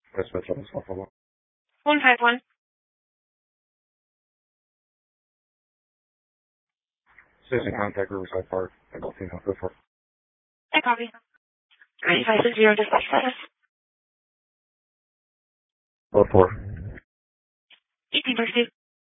West Metro, South Alabama. 151. Station contact Riverside Park, Adultino, go for it. I copy. 9560 dispatch status. Load 4. 18 pursuit.